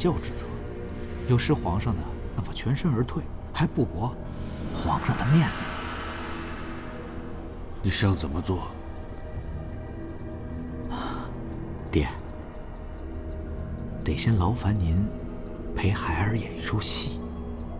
教之责，有失皇上的办法全身而退，还不驳皇上的面子。 你想怎么做？ 爹，得先劳烦您陪孩儿演一出戏。